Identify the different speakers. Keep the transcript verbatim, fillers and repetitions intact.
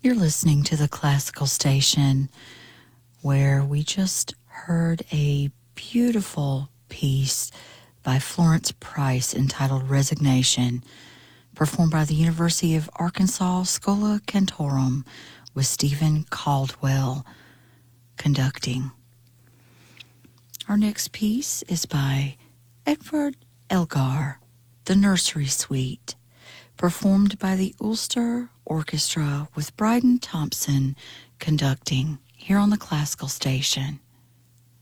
Speaker 1: You're listening to the Classical Station, where we just heard a beautiful piece by Florence Price entitled Resignation, performed by the University of Arkansas Schola Cantorum with Stephen Caldwell conducting. Our next piece is by Edward Elgar, The Nursery Suite, performed by the Ulster Orchestra with Bryden Thompson conducting here on the Classical Station.